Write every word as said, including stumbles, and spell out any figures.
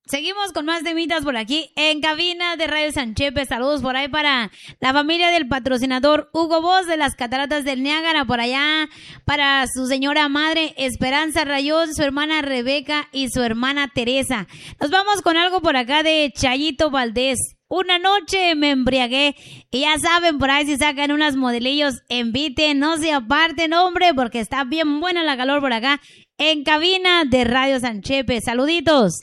Seguimos con más temitas por aquí en cabina de Radio San Chepe. Saludos por ahí para la familia del patrocinador Hugo Boss de las Cataratas del Niágara, por allá para su señora madre Esperanza Rayón, su hermana Rebeca y su hermana Teresa. Nos vamos con algo por acá de Chayito Valdés. Una noche me embriagué y ya saben, por ahí si sacan unas modelillos, inviten, no se aparten, hombre, porque está bien buena la calor por acá en cabina de Radio San Chepe. Saluditos.